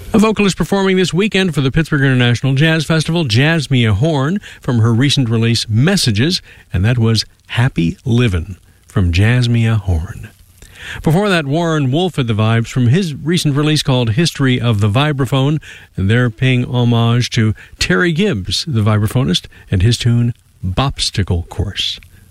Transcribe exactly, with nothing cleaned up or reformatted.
A vocalist performing this weekend for the Pittsburgh International Jazz Festival, Jazzmia Horn, from her recent release, Messages, and that was Happy Livin' from Jazzmia Horn. Before that, Warren Wolf at the Vibes from his recent release called History of the Vibraphone, and they're paying homage to Terry Gibbs, the vibraphonist, and his tune, Bopsticle Course.